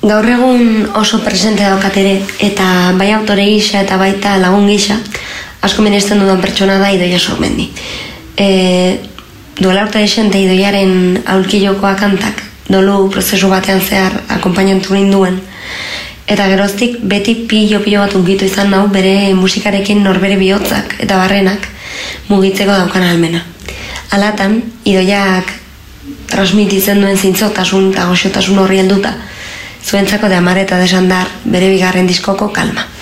Gaur egun oso presente daukat ere, eta bai autore gisa eta baita lagun gisa, asko minesten dudan pertsona da Idoia Sormendi. Duela urte desente Idoiaren aulkilokoa kantak, dolu prozesu batean zehar akompainatu ninduen, eta geroztik beti pilo bat unkitu izan nau bere musikarekin norbere bihotzak eta barrenak mugitzeko daukan almena. Alatan, Idoiak transmititzen duen zintzotasun eta goxotasun horri helduta, zuentzako de Amar eta Desandar bere bigarren diskoko Kalma.